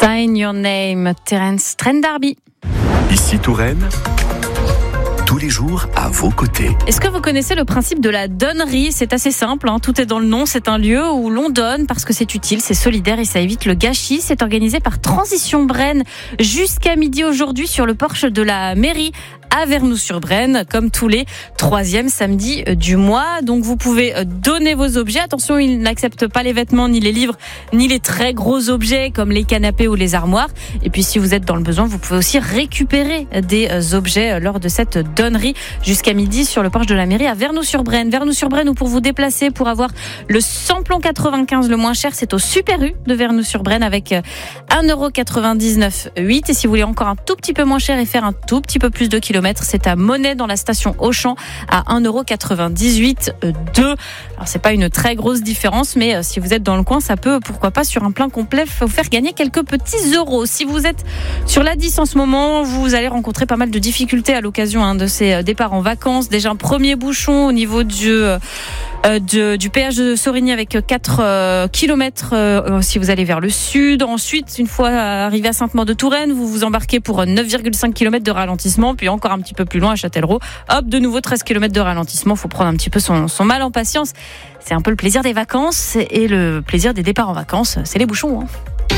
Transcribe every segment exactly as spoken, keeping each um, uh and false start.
Sign Your Name, Terence Trent D'Arby. Ici Touraine, tous les jours à vos côtés. Est-ce que vous connaissez le principe de la donnerie ? C'est assez simple, hein, tout est dans le nom. C'est un lieu où l'on donne parce que c'est utile, c'est solidaire et ça évite le gâchis. C'est organisé par Transition Brenne jusqu'à midi aujourd'hui sur le porche de la mairie à Vernoux-sur-Brenne, comme tous les troisièmes samedis du mois. Donc vous pouvez donner vos objets. Attention, ils n'acceptent pas les vêtements, ni les livres, ni les très gros objets comme les canapés ou les armoires. Et puis si vous êtes dans le besoin, vous pouvez aussi récupérer des objets lors de cette donnerie jusqu'à midi sur le porche de la mairie à Vernoux-sur-Brenne. Vernoux-sur-Brenne, ou pour vous déplacer, pour avoir le samplon quatre-vingt-quinze le moins cher, c'est au Super U de Vernoux-sur-Brenne avec un euro quatre-vingt-dix-neuf huit. Et si vous voulez encore un tout petit peu moins cher et faire un tout petit peu plus de kilomètres, c'est à Monet dans la station Auchan à un euro quatre-vingt-dix-huit deux. Alors c'est pas une très grosse différence, mais si vous êtes dans le coin, ça peut, pourquoi pas, sur un plein complet, vous faire gagner quelques petits euros. Si vous êtes sur l'A dix en ce moment, vous allez rencontrer pas mal de difficultés à l'occasion hein, de ces départs en vacances. Déjà un premier bouchon au niveau du euh, de, du péage de Sorigny avec quatre euh, kilomètres euh, si vous allez vers le sud. Ensuite, une fois arrivé à Sainte-Maure-de-Touraine, vous vous embarquez pour neuf virgule cinq kilomètres de ralentissement, puis encore un petit peu plus loin à Châtellerault, hop, de nouveau treize kilomètres de ralentissement. Faut prendre un petit peu son, son mal en patience. C'est un peu le plaisir des vacances et le plaisir des départs en vacances, c'est les bouchons. Hein.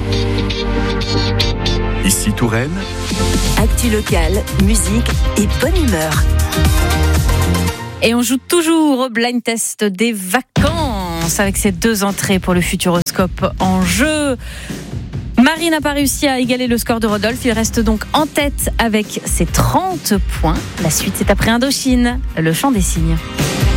Ici Touraine, actu locale, musique et bonne humeur. Et on joue toujours au blind test des vacances avec ces deux entrées pour le Futuroscope en jeu. Marie n'a pas réussi à égaler le score de Rodolphe. Il reste donc en tête avec ses trente points. La suite, c'est après Indochine, le chant des cygnes.